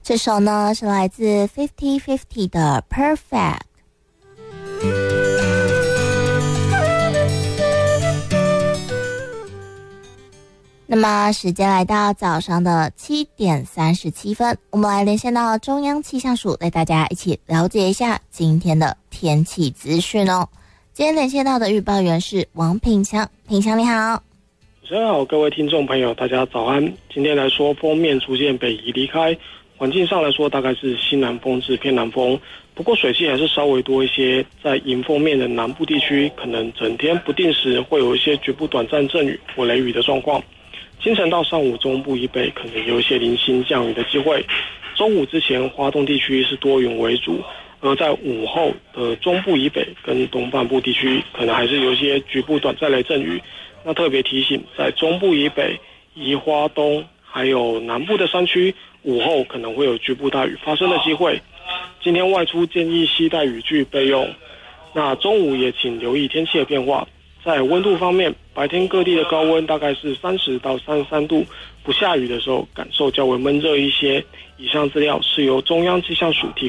这首呢是来自50/50的 Perfect。那么时间来到早上的7点37分，我们来连线到中央气象署，带大家一起了解一下今天的天气资讯哦。今天连线到的预报员是王品强，品强你好。 主持人好，各位听众朋友大家早安。今天来说锋面逐渐北移离开，环境上来说大概是西南风至偏南风，不过水汽还是稍微多一些，在迎风面的南部地区可能整天不定时会有一些局部短暂阵雨或雷雨的状况。清晨到上午中部以北可能有一些零星降雨的机会，中午之前花东地区是多云为主，而在午后的中部以北跟东半部地区可能还是有一些局部短暂雷阵雨。那特别提醒，在中部以北、宜花东还有南部的山区，午后可能会有局部大雨发生的机会。今天外出建议携带雨具备用。那中午也请留意天气的变化。在温度方面，白天各地的高温大概是30到33度，不下雨的时候感受较为闷热一些。以上资料是由中央气象署提供。